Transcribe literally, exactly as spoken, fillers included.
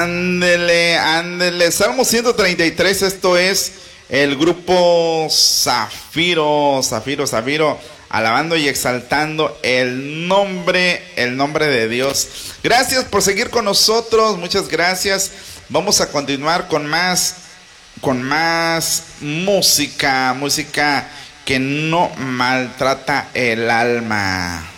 Ándele, ándele. Salmo ciento treinta y tres, esto es el grupo Zafiro, Zafiro, Zafiro, alabando y exaltando el nombre, el nombre de Dios. Gracias por seguir con nosotros, muchas gracias. Vamos a continuar con más, con más música, música que no maltrata el alma.